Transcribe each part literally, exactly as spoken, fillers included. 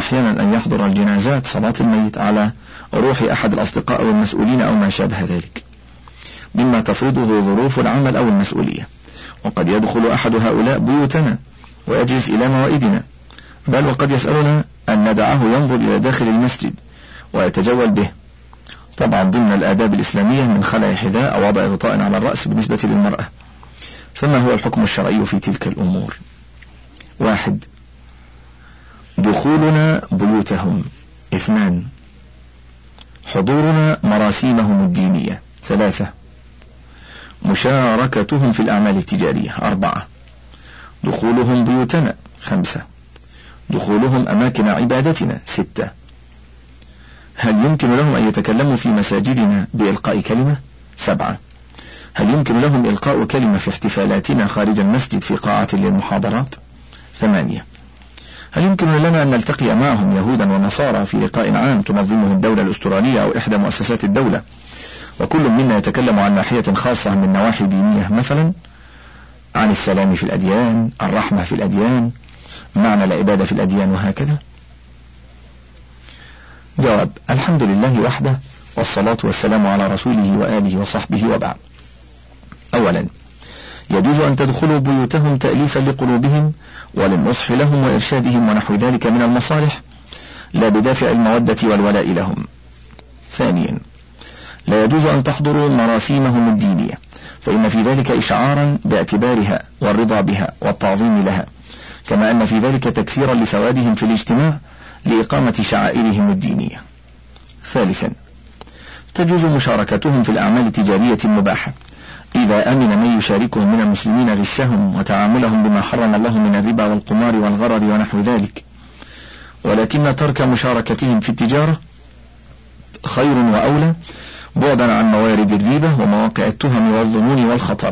أحيانا أن يحضر الجنازات صلاة الميت على روح أحد الأصدقاء أو المسؤولين أو ما شابه ذلك، مما تفرضه ظروف العمل أو المسؤولية. وقد يدخل أحد هؤلاء بيوتنا ويجلس إلى موائدنا، بل وقد يسألنا أن ندعه ينظر إلى داخل المسجد ويتجول به، طبعا ضمن الآداب الإسلامية من خلع حذاء أو وضع غطاء على الرأس بالنسبة للمرأة. فما هو الحكم الشرعي في تلك الأمور؟ واحد، دخولنا بيوتهم. اثنان، حضورنا مراسيمهم الدينية. ثلاثة، مشاركتهم في الأعمال التجارية. أربعة، دخولهم بيوتنا. خمسة، دخولهم أماكن عبادتنا. ستة، هل يمكن لهم أن يتكلموا في مساجدنا بإلقاء كلمة؟ سبعة، هل يمكن لهم إلقاء كلمة في احتفالاتنا خارج المسجد في قاعة للمحاضرات؟ ثمانية، هل يمكن لنا أن نلتقي معهم يهودا ونصارى في لقاء عام تنظمه الدولة الأسترالية أو إحدى مؤسسات الدولة، وكل منا يتكلم عن ناحية خاصة من نواحي دينية، مثلا عن السلام في الأديان، الرحمة في الأديان، معنى العبادة في الأديان، وهكذا؟ جواب: الحمد لله وحده، والصلاة والسلام على رسوله وآله وصحبه، وبعد. أولا، يجوز أن تدخلوا بيوتهم تأليفا لقلوبهم وللنصح لهم وإرشادهم ونحو ذلك من المصالح، لا بدافع المودة والولاء لهم. ثانيا، لا يجوز أن تحضروا مراسيمهم الدينية، فإن في ذلك إشعارا باعتبارها والرضا بها والتعظيم لها، كما أن في ذلك تكثيرا لسوادهم في الاجتماع لإقامة شعائرهم الدينية. ثالثا، تجوز مشاركتهم في الأعمال التجارية المباحة إذا أمن من يشاركهم من المسلمين غشهم وتعاملهم بما حرم الله من الربا والقمار والغرر ونحو ذلك، ولكن ترك مشاركتهم في التجارة خير وأولى، بعدا عن موارد الريبة ومواقع التهم والظنون والخطر.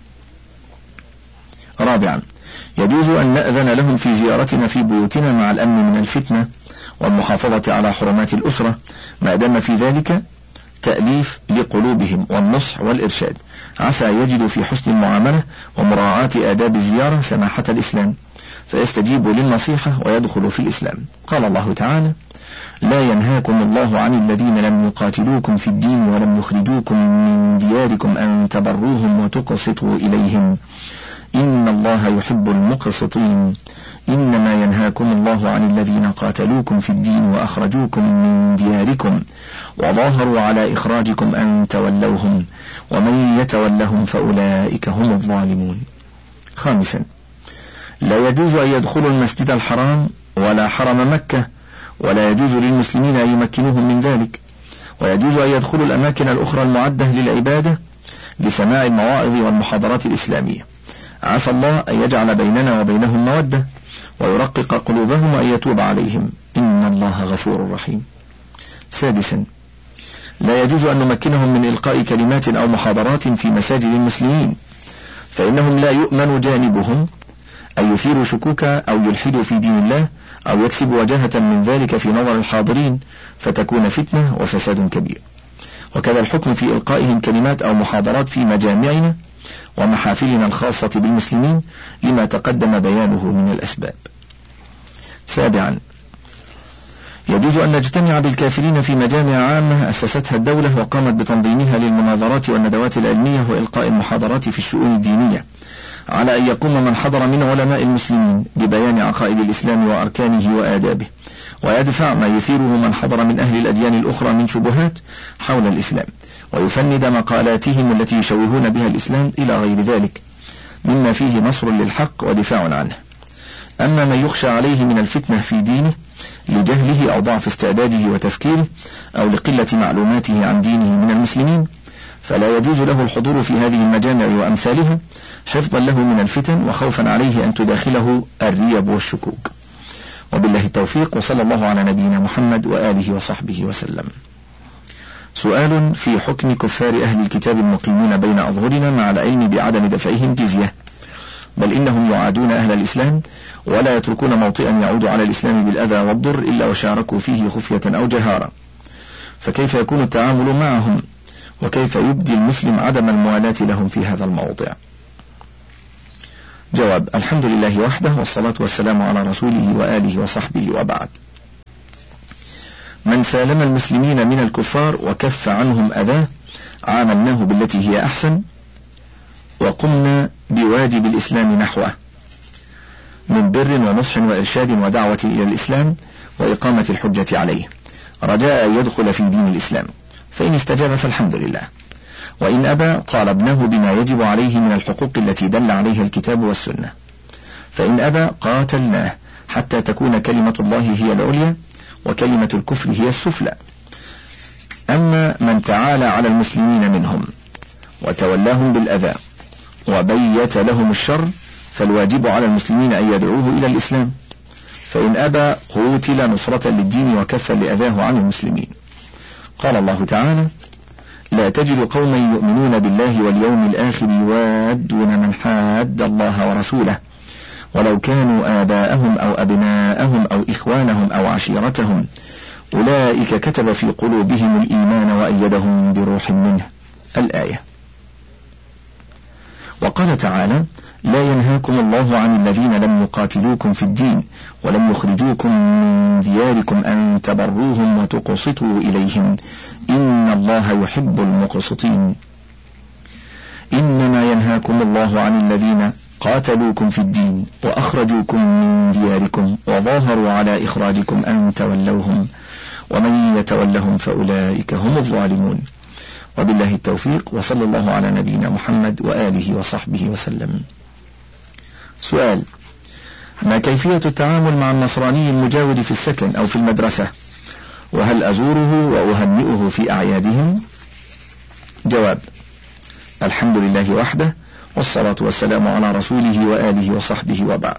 رابعا، يجوز أن نأذن لهم في زيارتنا في بيوتنا مع الأمن من الفتنة والمحافظة على حرمات الأسرة، ما دام في ذلك تأليف لقلوبهم والنصح والإرشاد، عسى يجد في حسن المعاملة ومراعاة آداب الزيارة سماحة الإسلام، فيستجيب للنصيحة ويدخل في الإسلام. قال الله تعالى: لا ينهاكم الله عن الذين لم يقاتلوكم في الدين ولم يخرجوكم من دياركم أن تبروهم وتقسطوا إليهم إن الله يحب المقسطين، إنما ينهاكم الله عن الذين قاتلوكم في الدين وأخرجوكم من دياركم وظاهروا على إخراجكم أن تولوهم ومن يتولهم فأولئك هم الظالمون. خامسا، لا يجوز أن يدخلوا المسجد الحرام ولا حرم مكة، ولا يجوز للمسلمين أن يمكنوهم من ذلك، ويجوز أن يدخلوا الأماكن الأخرى المعدة للعبادة لسماع المواعظ والمحاضرات الإسلامية، عسى الله أن يجعل بيننا وبينهم مودة ويرقق قلوبهم وأن يتوب عليهم، إن الله غفور رحيم. سادسا، لا يجوز أن نمكنهم من إلقاء كلمات أو محاضرات في مساجد المسلمين، فإنهم لا يؤمن جانبهم أن يثيروا شكوكا أو يلحدوا في دين الله أو يكسبوا وجاهة من ذلك في نظر الحاضرين فتكون فتنة وفساد كبير. وكذا الحكم في إلقائهم كلمات أو محاضرات في مجامعنا ومحافلنا الخاصة بالمسلمين لما تقدم بيانه من الأسباب. سابعا، يجوز أن نجتمع بالكافرين في مجامع عامة أسستها الدولة وقامت بتنظيمها للمناظرات والندوات العلمية وإلقاء المحاضرات في الشؤون الدينية، على أن يقوم من حضر من علماء المسلمين ببيان عقائد الإسلام وأركانه وآدابه، ويدفع ما يثيره من حضر من أهل الأديان الأخرى من شبهات حول الإسلام، ويفند مقالاتهم التي يشوهون بها الإسلام إلى غير ذلك، مما فيه نصر للحق ودفاع عنه. أما من يخشى عليه من الفتنة في دينه لجهله أو ضعف استعداده وتفكيره أو لقلة معلوماته عن دينه من المسلمين، فلا يجوز له الحضور في هذه المجامع وأمثالها حفظا له من الفتن وخوفا عليه أن تداخله الريب والشكوك. وبالله التوفيق، وصلى الله على نبينا محمد وآله وصحبه وسلم. سؤال في حكم كفار أهل الكتاب المقيمين بين أظهرنا مع العلم بعدم دفعهم جزية، بل إنهم يعادون أهل الإسلام ولا يتركون موطئا يعود على الإسلام بالأذى والضر إلا وشاركوا فيه خفية أو جهارا، فكيف يكون التعامل معهم؟ وكيف يبدي المسلم عدم الموالاة لهم في هذا الموضع؟ جواب: الحمد لله وحده، والصلاة والسلام على رسوله وآله وصحبه، وبعد. من سالم المسلمين من الكفار وكف عنهم أذاه عاملناه بالتي هي أحسن، وقمنا بواجب الإسلام نحوه من بر ونصح وإرشاد ودعوة إلى الإسلام وإقامة الحجة عليه، رجاء أن يدخل في دين الإسلام، فإن استجاب فالحمد لله، وإن أبى طالبناه بما يجب عليه من الحقوق التي دل عليها الكتاب والسنة، فإن أبى قاتلناه حتى تكون كلمة الله هي العليا وكلمة الكفر هي السفلى. أما من تعالى على المسلمين منهم وتولاهم بالأذى وبيت لهم الشر فالواجب على المسلمين أن يدعوه إلى الإسلام، فإن أبى قوتل نصرة للدين وكفا لأذاه عن المسلمين. قال الله تعالى: لا تجد قوما يؤمنون بالله واليوم الآخر يوادون من حاد الله ورسوله ولو كانوا آباءهم أو أبناءهم أو إخوانهم أو عشيرتهم أولئك كتب في قلوبهم الإيمان وأيدهم بروح منه. الآية. وقال تعالى: لا ينهاكم الله عن الذين لم يقاتلوكم في الدين ولم يخرجوكم من دياركم أن تبروهم وتقسطوا إليهم إن الله يحب المقسطين. إنما ينهاكم الله عن الذين قاتلوكم في الدين وأخرجوكم من دياركم وظاهروا على إخراجكم أن تولوهم ومن يتولهم فأولئك هم الظالمون. وبالله التوفيق، وصلى الله على نبينا محمد وآله وصحبه وسلم. سؤال: ما كيفية التعامل مع النصراني المجاور في السكن أو في المدرسة؟ وهل أزوره وأهنئه في أعيادهم؟ جواب: الحمد لله وحده، والصلاة والسلام على رسوله وآله وصحبه وبعد.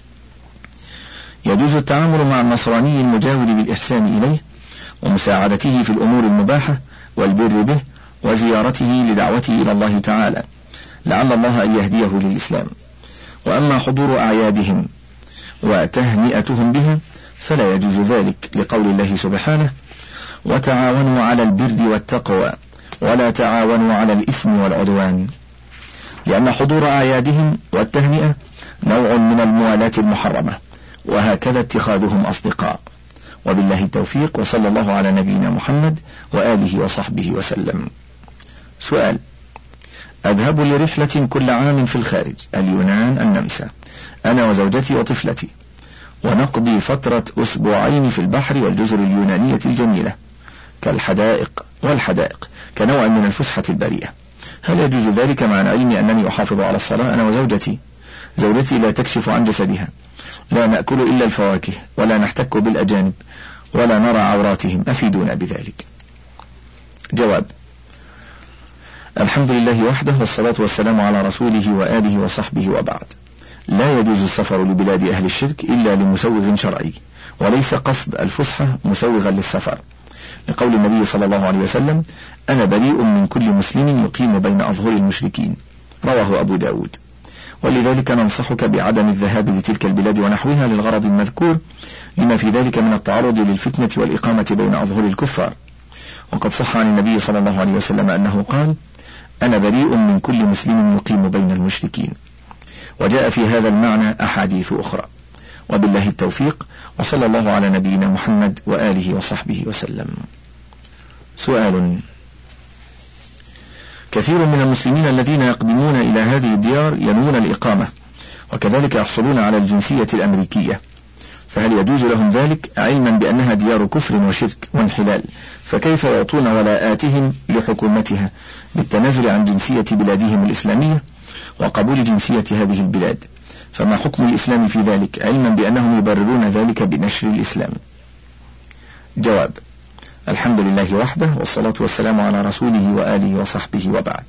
يجوز التعامل مع النصراني المجاور بالإحسان إليه ومساعدته في الأمور المباحة والبر به وزيارته لدعوته إلى الله تعالى لعل الله أن يهديه للإسلام. وأما حضور أعيادهم وتهنئتهم بها فلا يجوز ذلك، لقول الله سبحانه: وتعاونوا على البر والتقوى ولا تعاونوا على الإثم والعدوان، لأن حضور أعيادهم والتهنئة نوع من الموالاة المحرمة، وهكذا اتخاذهم أصدقاء. وبالله التوفيق، وصلى الله على نبينا محمد وآله وصحبه وسلم. سؤال: أذهب لرحلة كل عام في الخارج، اليونان النمسا، أنا وزوجتي وطفلتي، ونقضي فترة أسبوعين في البحر والجزر اليونانية الجميلة كالحدائق والحدائق كنوع من الفسحة البريئة. هل يجوز ذلك مع العلم أنني أحافظ على الصلاة أنا وزوجتي؟ زوجتي لا تكشف عن جسدها، لا نأكل إلا الفواكه ولا نحتك بالأجانب ولا نرى عوراتهم، أفيدونا بذلك. جواب: الحمد لله وحده، والصلاة والسلام على رسوله وآله وصحبه وبعد. لا يجوز السفر لبلاد أهل الشرك إلا لمسوغ شرعي، وليس قصد الفسحة مسوغا للسفر، لقول النبي صلى الله عليه وسلم: أنا بريء من كل مسلم يقيم بين أظهر المشركين، رواه أبو داود. ولذلك ننصحك بعدم الذهاب لتلك البلاد ونحوها للغرض المذكور، لما في ذلك من التعرض للفتنة والإقامة بين أظهر الكفار. وقد صح عن النبي صلى الله عليه وسلم أنه قال: أنا بريء من كل مسلم يقيم بين المشركين. وجاء في هذا المعنى أحاديث أخرى. وبالله التوفيق، وصلى الله على نبينا محمد وآله وصحبه وسلم. سؤال: كثير من المسلمين الذين يقدمون إلى هذه الديار ينوون الإقامة، وكذلك يحصلون على الجنسية الأمريكية، فهل يجوز لهم ذلك علما بأنها ديار كفر وشرك وانحلال؟ فكيف يعطون ولاءاتهم لحكومتها بالتنازل عن جنسية بلادهم الإسلامية وقبول جنسية هذه البلاد؟ فما حكم الإسلام في ذلك، علما بأنهم يبررون ذلك بنشر الإسلام؟ جواب: الحمد لله وحده، والصلاة والسلام على رسوله وآله وصحبه وبعد.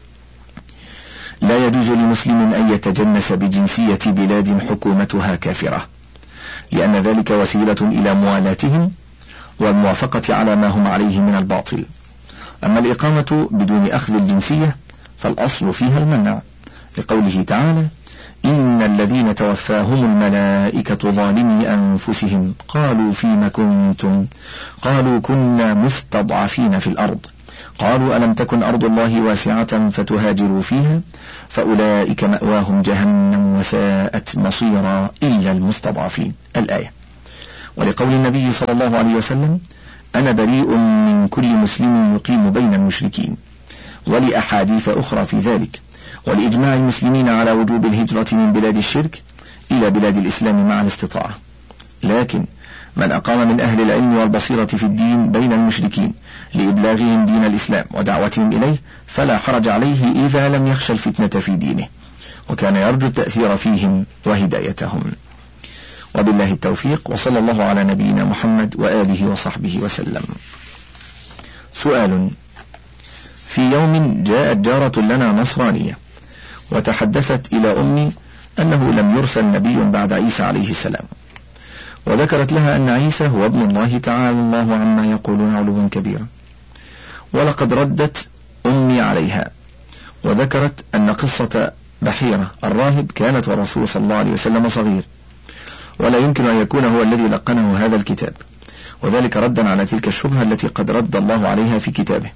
لا يجوز لمسلم أن يتجنس بجنسية بلاد حكومتها كافرة، لأن ذلك وسيلة إلى موالاتهم والموافقة على ما هم عليه من الباطل. أما الإقامة بدون أخذ الجنسية فالأصل فيها المنع، لقوله تعالى: إن الذين توفاهم الملائكة ظالمي أنفسهم قالوا فيما كنتم قالوا كنا مستضعفين في الأرض قالوا ألم تكن أرض الله واسعة فتهاجروا فيها فأولئك مأواهم جهنم وساءت مصيرا إلا المستضعفين. الآية. ولقول النبي صلى الله عليه وسلم: أنا بريء من كل مسلم يقيم بين المشركين، ولأحاديث أخرى في ذلك، ولإجماع المسلمين على وجوب الهجرة من بلاد الشرك إلى بلاد الإسلام مع الاستطاعة. لكن من أقام من أهل العلم والبصيرة في الدين بين المشركين لإبلاغهم دين الإسلام ودعوتهم إليه فلا حرج عليه إذا لم يخشى الفتنة في دينه، وكان يرجو التأثير فيهم وهدايتهم. وبالله التوفيق، وصلى الله على نبينا محمد وآله وصحبه وسلم. سؤال: في يوم جاءت جارة لنا نصرانية وتحدثت إلى أمي أنه لم يرسل نبي بعد عيسى عليه السلام، وذكرت لها أن عيسى هو ابن الله تعالى الله عما يقولون علوا كبيرا، ولقد ردت أمي عليها وذكرت أن قصة بحيرة الراهب كانت والرسول صلى الله عليه وسلم صغير، ولا يمكن أن يكون هو الذي لقنه هذا الكتاب، وذلك ردا على تلك الشبهة التي قد رد الله عليها في كتابه.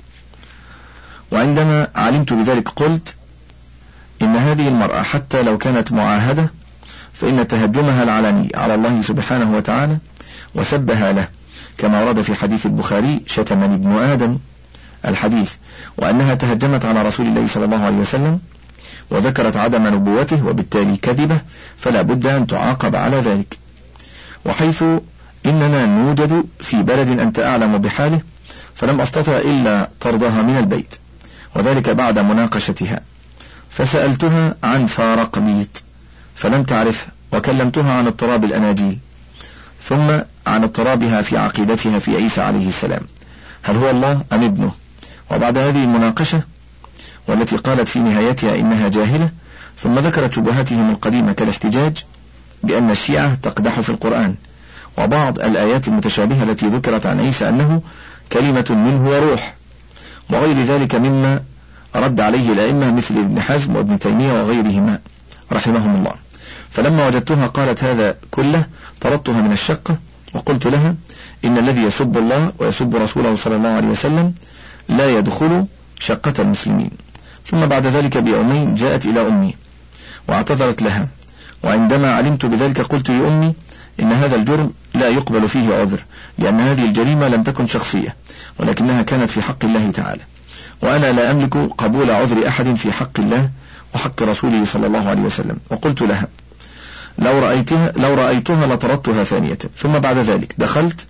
وعندما علمت بذلك قلت إن هذه المرأة حتى لو كانت معاهدة فإن تهجمها العلني على الله سبحانه وتعالى وسبها له، كما ورد في حديث البخاري: شتمني ابن آدم الحديث، وأنها تهجمت على رسول الله صلى الله عليه وسلم وذكرت عدم نبوته وبالتالي كذبة، فلا بد أن تعاقب على ذلك. وحيث إننا نوجد في بلد أنت أعلم بحاله فلم أستطع إلا طردها من البيت، وذلك بعد مناقشتها، فسألتها عن فارق بيت فلم تعرف، وكلمتها عن اضطراب الأناجيل، ثم عن اضطرابها في عقيدتها في عيسى عليه السلام، هل هو الله أم ابنه؟ وبعد هذه المناقشة والتي قالت في نهايتها إنها جاهلة، ثم ذكرت شبهاتهم القديمة كالاحتجاج بأن الشيعة تقدح في القرآن، وبعض الآيات المتشابهة التي ذكرت عن عيسى أنه كلمة منه وروح، وغير ذلك مما رد عليه الأئمة مثل ابن حزم وابن تيمية وغيرهما رحمهم الله. فلما وجدتها قالت هذا كله طردتها من الشقة، وقلت لها إن الذي يسب الله ويسب رسوله صلى الله عليه وسلم لا يدخل شقة المسلمين. ثم بعد ذلك بيومين جاءت إلى أمي واعتذرت لها، وعندما علمت بذلك قلت لأمي إن هذا الجرم لا يقبل فيه عذر، لأن هذه الجريمة لم تكن شخصية ولكنها كانت في حق الله تعالى، وأنا لا أملك قبول عذر أحد في حق الله وحق رسوله صلى الله عليه وسلم. وقلت لها لو رأيتها, لو رأيتها لطردتها ثانية. ثم بعد ذلك دخلت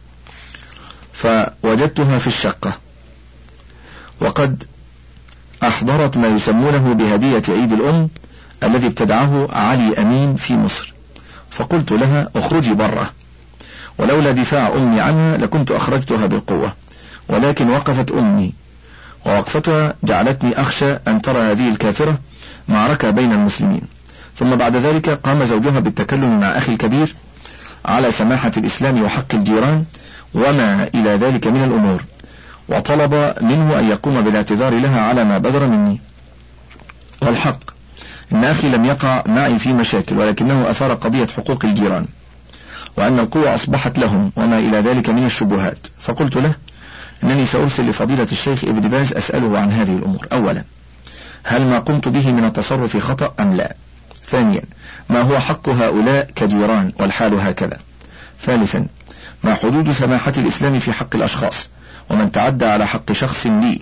فوجدتها في الشقة وقد أحضرت ما يسمونه بهدية عيد الأم الذي ابتدعه علي أمين في مصر، فقلت لها اخرجي برة، ولولا دفاع أمي عنها لكنت أخرجتها بالقوة، ولكن وقفت أمي، ووقفتها جعلتني أخشى أن ترى هذه الكافرة معركة بين المسلمين. ثم بعد ذلك قام زوجها بالتكلم مع أخي الكبير على سماحة الإسلام وحق الجيران وما إلى ذلك من الأمور، وطلب منه أن يقوم بالاعتذار لها على ما بدر مني. والحق إن أخي لم يقع معي في مشاكل، ولكنه أثار قضية حقوق الجيران وأن القوة أصبحت لهم وما إلى ذلك من الشبهات. فقلت له إنني سأرسل لفضيلة الشيخ ابن باز أسأله عن هذه الأمور: أولا، هل ما قمت به من التصرف خطأ أم لا؟ ثانيا، ما هو حق هؤلاء كجيران والحال هكذا؟ ثالثا، ما حدود سماحة الإسلام في حق الأشخاص ومن تعدى على حق شخص لي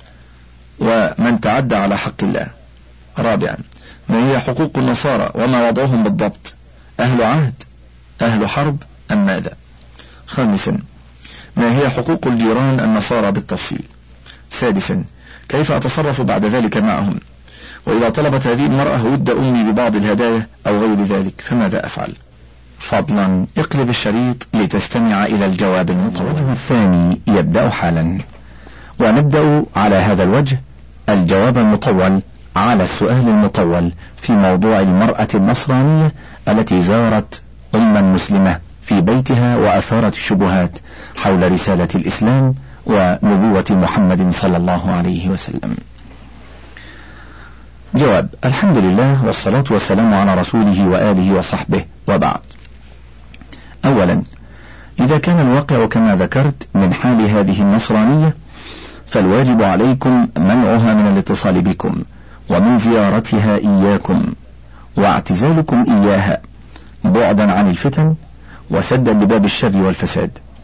ومن تعدى على حق الله؟ رابعا، ما هي حقوق النصارى وما وضعهم بالضبط؟ أهل عهد أهل حرب أم ماذا؟ خامسا، ما هي حقوق الجيران النصارى بالتفصيل؟ سادسا، كيف أتصرف بعد ذلك معهم؟ وإذا طلبت هذه المرأة ود أمي ببعض الهدايا أو غير ذلك فماذا أفعل؟ فضلا اقلب الشريط لتستمع إلى الجواب المطول. الوجه الثاني يبدأ حالا، ونبدأ على هذا الوجه الجواب المطول على السؤال المطول في موضوع المرأة النصرانية التي زارت أما مسلمة في بيتها وأثارت الشبهات حول رسالة الإسلام ونبوة محمد صلى الله عليه وسلم. جواب: الحمد لله والصلاة والسلام على رسوله وآله وصحبه، وبعد. أولا، إذا كان الواقع كما ذكرت من حال هذه النصرانية فالواجب عليكم منعها من الاتصال بكم ومن زيارتها إياكم واعتزالكم إياها بعدا عن الفتن وسدا لباب الشر والفساد،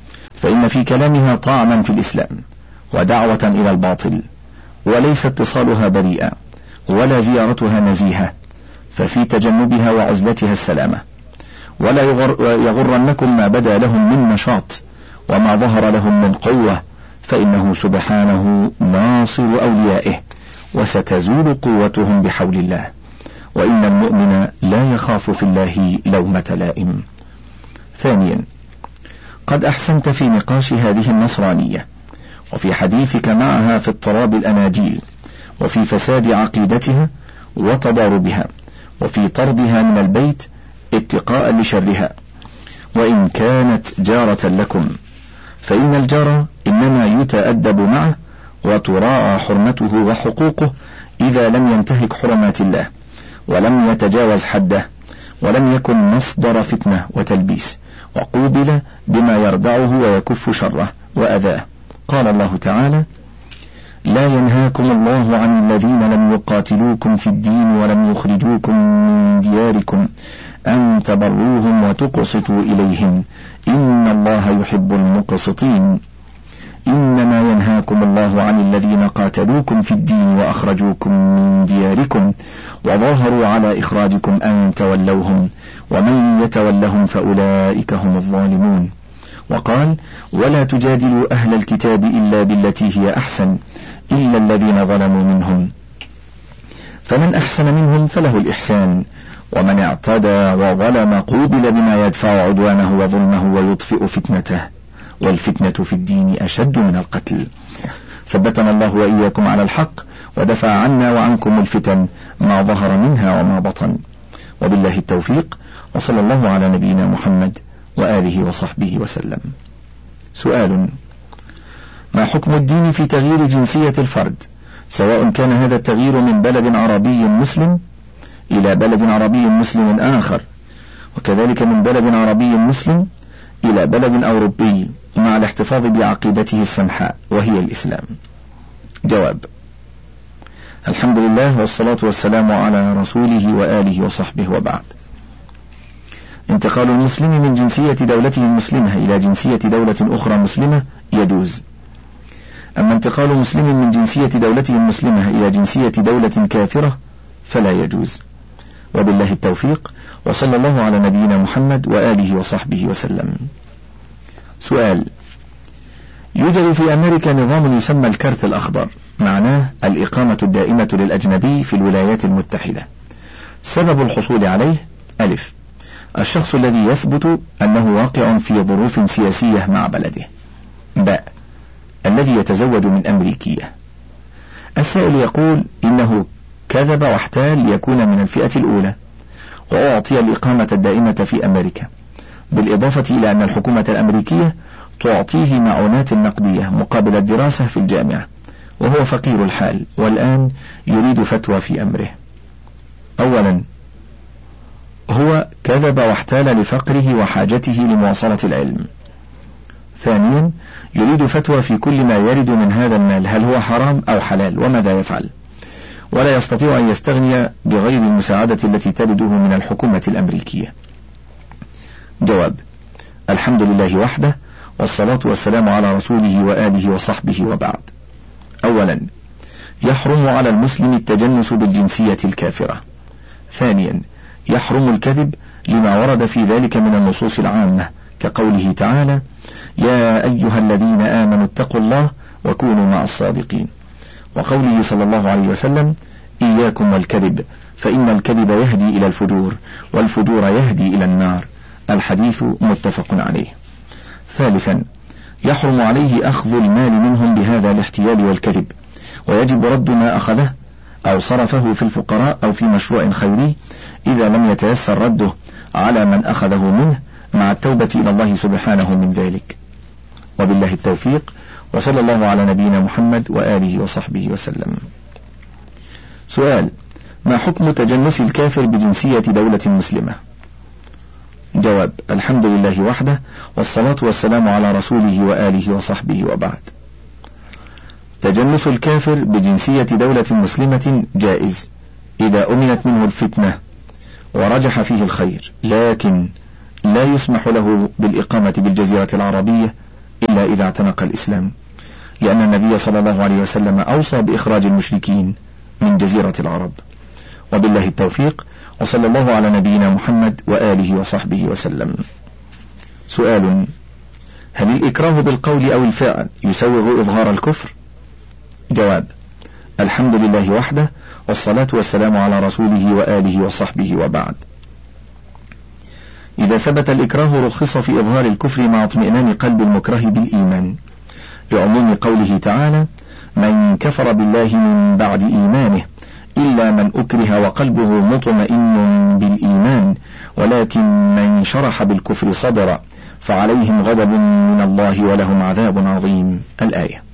فإن في كلامها طعنا في الإسلام ودعوة إلى الباطل، وليس اتصالها بريئا ولا زيارتها نزيهة، ففي تجنبها وعزلتها السلامة. ولا يغر يغرنكم ما بدا لهم من نشاط وما ظهر لهم من قوة، فإنه سبحانه ناصر أوليائه، وستزول قوتهم بحول الله، وإن المؤمن لا يخاف في الله لومة لائم. ثانيا، قد أحسنت في نقاش هذه النصرانية، وفي حديثك معها في اضطراب الأناجيل، وفي فساد عقيدتها وتضاربها، وفي طردها من البيت اتقاء لشرها، وإن كانت جارة لكم، فإن الجار إنما يتأدب معه وتراعى حرمته وحقوقه إذا لم ينتهك حرمات الله ولم يتجاوز حده، ولم يكن مصدر فتنة وتلبيس، وقوبل بما يردعه ويكف شره وأذاه. قال الله تعالى: لا ينهاكم الله عن الذين لم يقاتلوكم في الدين ولم يخرجوكم من دياركم أن تبروهم وتقسطوا إليهم إن الله يحب المقسطين. إنما ينهاكم الله عن الذين قاتلوكم في الدين وأخرجوكم من دياركم وظاهروا على إخراجكم أن تولوهم ومن يتولهم فأولئك هم الظالمون. وقال: ولا تجادلوا أهل الكتاب إلا بالتي هي أحسن إلا الذين ظلموا منهم، فمن أحسن منهم فله الإحسان، ومن اعتدى وظلم قوبل بما يدفع عدوانه وظلمه ويطفئ فتنته، والفتنة في الدين أشد من القتل. ثبتنا الله وإياكم على الحق، ودفع عنا وعنكم الفتن ما ظهر منها وما بطن، وبالله التوفيق، وصلى الله على نبينا محمد وآله وصحبه وسلم. سؤال: ما حكم الدين في تغيير جنسية الفرد، سواء كان هذا التغيير من بلد عربي مسلم إلى بلد عربي مسلم آخر، وكذلك من بلد عربي مسلم إلى بلد أوروبي، مع الاحتفاظ بعقيدته السمحاء وهي الإسلام؟ جواب: الحمد لله والصلاة والسلام على رسوله وآله وصحبه، وبعد. انتقال المسلم من جنسية دولته المسلمة إلى جنسية دولة أخرى مسلمة يجوز، أما انتقال مسلم من جنسية دولته المسلمة إلى جنسية دولة كافرة فلا يجوز، وبالله التوفيق، وصلى الله على نبينا محمد وآله وصحبه وسلم. سؤال: يوجد في أمريكا نظام يسمى الكارت الأخضر، معناه الإقامة الدائمة للأجنبي في الولايات المتحدة. سبب الحصول عليه: ألف، الشخص الذي يثبت أنه واقع في ظروف سياسية مع بلده. باء، الذي يتزوج من أمريكية. السائل يقول إنه كذب واحتال ليكون من الفئة الأولى، وأعطي الإقامة الدائمة في أمريكا، بالإضافة إلى أن الحكومة الأمريكية تعطيه معونات نقدية مقابل الدراسة في الجامعة، وهو فقير الحال والآن يريد فتوى في أمره. أولا، هو كذب واحتال لفقره وحاجته لمواصلة العلم. ثانيا، يريد فتوى في كل ما يرد من هذا المال، هل هو حرام أو حلال وماذا يفعل، ولا يستطيع أن يستغني بغير المساعدة التي ترده من الحكومة الأمريكية. جواب: الحمد لله وحده، والصلاة والسلام على رسوله وآله وصحبه، وبعد. أولا، يحرم على المسلم التجنس بالجنسية الكافرة. ثانيا، يحرم الكذب لما ورد في ذلك من النصوص العامة، كقوله تعالى: يا أيها الذين آمنوا اتقوا الله وكونوا مع الصادقين، وقوله صلى الله عليه وسلم: إياكم والكذب فإن الكذب يهدي إلى الفجور والفجور يهدي إلى النار. الحديث متفق عليه. ثالثا، يحرم عليه أخذ المال منهم بهذا الاحتيال والكذب، ويجب رد ما أخذه أو صرفه في الفقراء أو في مشروع خيري إذا لم يتيسر رده على من أخذه منه، مع التوبة إلى الله سبحانه من ذلك. وبالله التوفيق، وصلى الله على نبينا محمد وآله وصحبه وسلم. سؤال: ما حكم تجنس الكافر بجنسية دولة مسلمة؟ جواب: الحمد لله وحده، والصلاة والسلام على رسوله وآله وصحبه، وبعد. تجنس الكافر بجنسية دولة مسلمة جائز إذا أمنت منه الفتنة ورجح فيه الخير، لكن لا يسمح له بالإقامة بالجزيرة العربية إلا إذا اعتنق الإسلام، لأن النبي صلى الله عليه وسلم أوصى بإخراج المشركين من جزيرة العرب. وبالله التوفيق، وصلى الله على نبينا محمد وآله وصحبه وسلم. سؤال: هل الإكراه بالقول أو الفعل يسوغ إظهار الكفر؟ جواب: الحمد لله وحده، والصلاة والسلام على رسوله وآله وصحبه، وبعد. إذا ثبت الإكراه رخص في إظهار الكفر مع اطمئنان قلب المكره بالإيمان، لعموم قوله تعالى: من كفر بالله من بعد إيمانه إلا من أكره وقلبه مطمئن بالإيمان ولكن من شرح بالكفر صدرا فعليهم غضب من الله ولهم عذاب عظيم. الآية.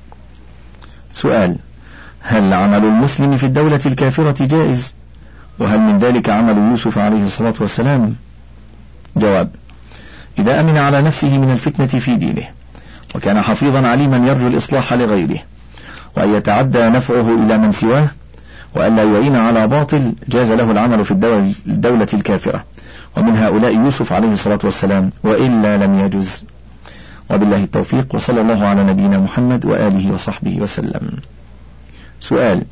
سؤال: هل عمل المسلم في الدولة الكافرة جائز؟ وهل من ذلك عمل يوسف عليه الصلاة والسلام؟ جواب: إذا أمن على نفسه من الفتنة في دينه، وكان حفيظا عليما يرجو الإصلاح لغيره، وأن يتعدى نفعه إلى من سواه، وأن لا يعين على باطل، جاز له العمل في الدولة, الدولة الكافرة، ومن هؤلاء يوسف عليه الصلاة والسلام، وإلا لم يجز. وبالله التوفيق، وصلى الله على نبينا محمد وآله وصحبه وسلم. سؤال: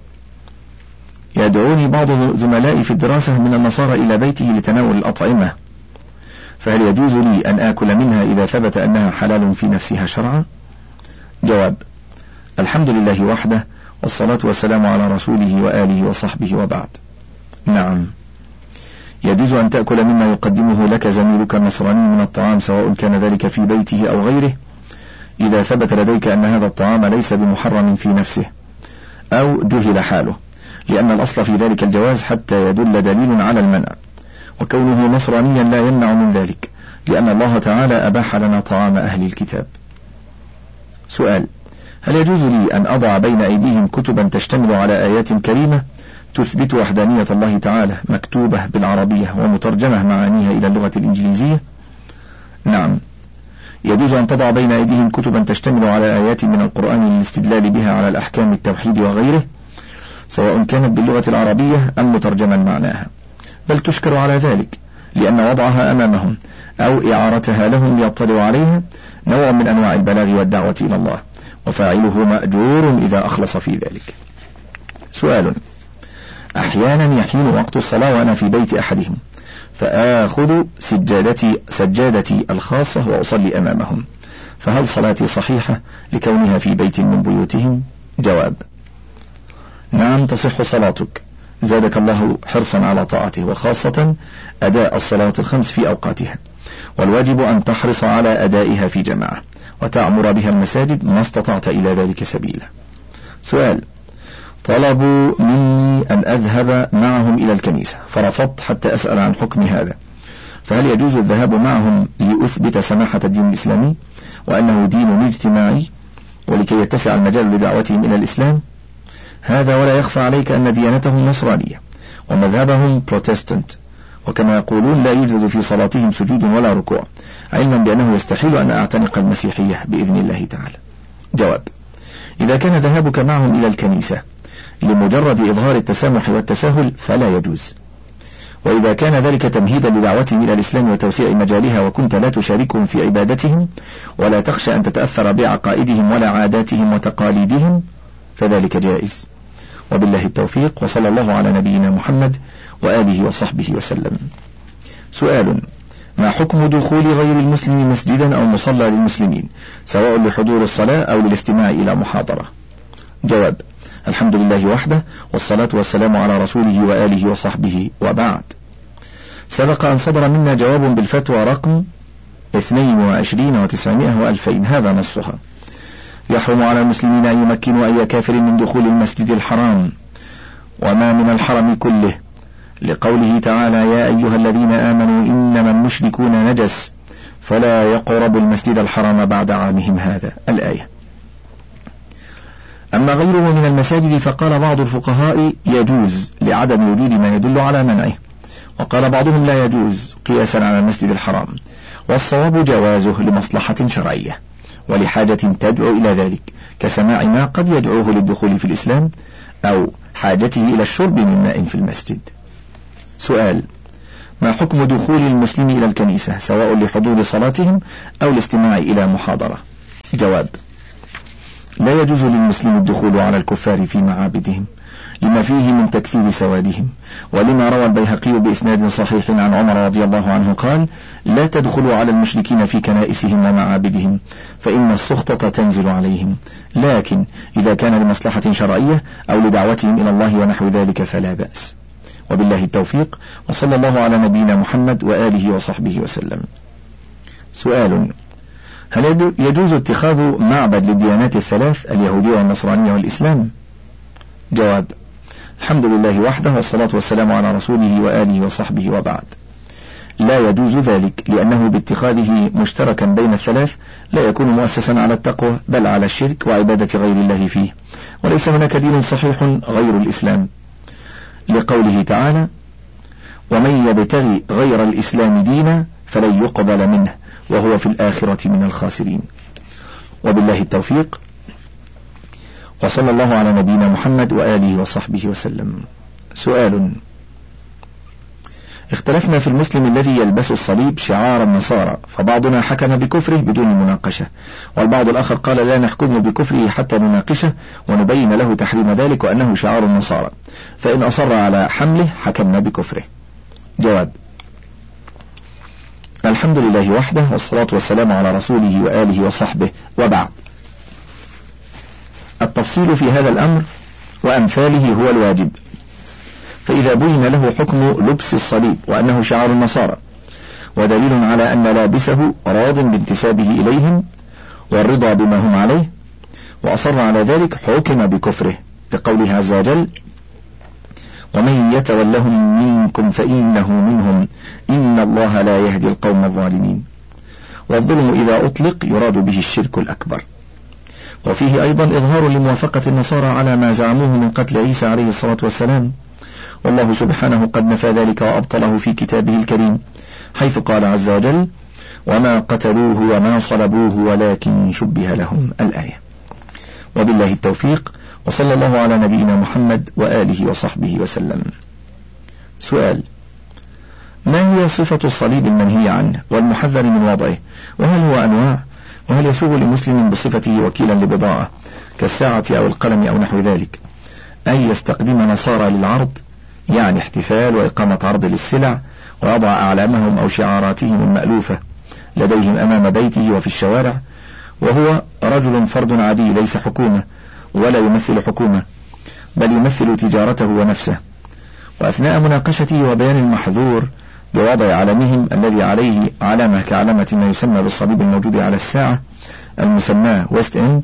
يدعوني بعض زملائي في الدراسة من النصارى إلى بيته لتناول الأطعمة، فهل يجوز لي أن آكل منها إذا ثبت أنها حلال في نفسها شرعا؟ جواب: الحمد لله وحده، والصلاة والسلام على رسوله وآله وصحبه، وبعد. نعم، يجوز أن تأكل مما يقدمه لك زميلك النصراني من الطعام، سواء كان ذلك في بيته أو غيره، إذا ثبت لديك أن هذا الطعام ليس بمحرم في نفسه أو جهل حاله، لأن الأصل في ذلك الجواز حتى يدل دليل على المنع، وكونه نصرانيا لا يمنع من ذلك، لأن الله تعالى أباح لنا طعام أهل الكتاب. سؤال: هل يجوز لي أن أضع بين أيديهم كتبا تشتمل على آيات كريمة تثبت وحدانية الله تعالى، مكتوبة بالعربية ومترجمة معانيها إلى اللغة الإنجليزية؟ نعم، يجوز أن تضع بين أيديهم كتبا تشتمل على آيات من القرآن للاستدلال بها على الأحكام التوحيد وغيره، سواء كانت باللغة العربية أم مترجما معناها، بل تشكر على ذلك، لأن وضعها أمامهم أو إعارتها لهم ليطلعوا عليها نوع من أنواع البلاغ والدعوة إلى الله، وفاعله مأجور إذا أخلص في ذلك. سؤال: أحيانا يحين وقت الصلاة وأنا في بيت أحدهم، فآخذ سجادتي, سجادتي الخاصة وأصلي أمامهم، فهل صلاتي صحيحة لكونها في بيت من بيوتهم؟ جواب: نعم، تصح صلاتك، زادك الله حرصا على طاعته، وخاصة أداء الصلاة الخمس في أوقاتها، والواجب أن تحرص على أدائها في جماعة، وتعمر بها المساجد ما استطعت إلى ذلك سبيلا. سؤال: طلبوا مني أن أذهب معهم إلى الكنيسة، فرفضت حتى أسأل عن حكم هذا، فهل يجوز الذهاب معهم لأثبت سماحة الدين الإسلامي وأنه دين اجتماعي، ولكي يتسع المجال لدعوتهم إلى الإسلام؟ هذا ولا يخفى عليك أن ديانتهم نصرانية ومذهبهم بروتستانت، وكما يقولون لا يوجد في صلاتهم سجود ولا ركوع، علما بأنه يستحيل أن أعتنق المسيحية بإذن الله تعالى. جواب: إذا كان ذهابك معهم إلى الكنيسة لمجرد إظهار التسامح والتساهل فلا يجوز، وإذا كان ذلك تمهيدا لدعوتهم إلى الإسلام وتوسيع مجالها، وكنت لا تشاركهم في عبادتهم ولا تخشى أن تتأثر بعقائدهم ولا عاداتهم وتقاليدهم، فذلك جائز. وبالله التوفيق، وصلى الله على نبينا محمد وآله وصحبه وسلم. سؤال: ما حكم دخول غير المسلم مسجدا أو مصلى للمسلمين، سواء لحضور الصلاة أو للاستماع إلى محاضرة؟ جواب: الحمد لله وحده، والصلاة والسلام على رسوله وآله وصحبه، وبعد. سبق أن صدر منا جواب بالفتوى رقم اثنين وعشرين وتسعمائة وألفين، هذا نصها: يحرم على المسلمين أن يمكنوا أي كافر من دخول المسجد الحرام وما من الحرم كله، لقوله تعالى: يا أيها الذين آمنوا إنما المشركون نجس فلا يقربوا المسجد الحرام بعد عامهم هذا، الآية. أما غيره من المساجد فقال بعض الفقهاء يجوز لعدم وجود ما يدل على منعه، وقال بعضهم لا يجوز قياسا على المسجد الحرام، والصواب جوازه لمصلحة شرعية ولحاجة تدعو إلى ذلك، كسماع ما قد يدعوه للدخول في الإسلام أو حاجته إلى الشرب من ماء في المسجد. سؤال: ما حكم دخول المسلم إلى الكنيسة، سواء لحضور صلاتهم أو الاستماع إلى محاضرة؟ جواب: لا يجوز للمسلم الدخول على الكفار في معابدهم لما فيه من تكثير سوادهم، ولما روى البيهقي بإسناد صحيح عن عمر رضي الله عنه قال: لا تدخلوا على المشركين في كنائسهم ومعابدهم فإن السخطة تنزل عليهم، لكن إذا كان لمصلحة شرعية أو لدعوتهم إلى الله ونحو ذلك فلا بأس. وبالله التوفيق، وصلى الله على نبينا محمد وآله وصحبه وسلم. سؤال: هل يجوز اتخاذ معبد للديانات الثلاث اليهودية والنصرانية والإسلام؟ جواب: الحمد لله وحده، والصلاة والسلام على رسوله وآله وصحبه، وبعد. لا يجوز ذلك، لأنه باتخاذه مشتركا بين الثلاث لا يكون مؤسسا على التقوى، بل على الشرك وعبادة غير الله فيه، وليس هناك دين صحيح غير الإسلام، لقوله تعالى: ومن يبتغي غير الإسلام دينا فلن يقبل منه وهو في الآخرة من الخاسرين. وبالله التوفيق، وصلى الله على نبينا محمد وآله وصحبه وسلم. سؤال: اختلفنا في المسلم الذي يلبس الصليب شعار النصارى، فبعضنا حكم بكفره بدون مناقشة، والبعض الآخر قال لا نحكم بكفره حتى نناقشه ونبين له تحريم ذلك وأنه شعار النصارى، فإن أصر على حمله حكمنا بكفره. جواب: الحمد لله وحده، والصلاة والسلام على رسوله وآله وصحبه، وبعد. التفصيل في هذا الأمر وأمثاله هو الواجب، فإذا بين له حكم لبس الصليب وأنه شعار النصارى ودليل على أن لابسه راض بانتسابه إليهم والرضا بما هم عليه وأصر على ذلك حكم بكفره، بقوله عز وجل: ومن يتولهم منكم فإنه منهم إن الله لا يهدي القوم الظالمين. والظلم إذا أطلق يراد به الشرك الأكبر. وفيه أيضا إظهار لموافقة النصارى على ما زعموه من قتل عيسى عليه الصلاة والسلام، والله سبحانه قد نفى ذلك وأبطله في كتابه الكريم، حيث قال عز وجل: وما قتلوه وما صلبوه ولكن شبه لهم، الآية. وبالله التوفيق، وصلى الله على نبينا محمد وآله وصحبه وسلم. سؤال: ما هي صفة الصليب المنهي عنه والمحذر من وضعه، وهل هو أنواع، وهل يسوغ لمسلم بصفته وكيلا لبضاعة كالساعة أو القلم أو نحو ذلك أن يستقدم نصارى للعرض، يعني احتفال وإقامة عرض للسلع، ويضع أعلامهم أو شعاراتهم المألوفة لديهم أمام بيته وفي الشوارع، وهو رجل فرد عادي ليس حكومة ولا يمثل حكومة، بل يمثل تجارته ونفسه، وأثناء مناقشته وبيان المحظور بوضع علمهم الذي عليه علامة كعلامة ما يسمى بالصليب الموجود على الساعة المسماه ويست إند،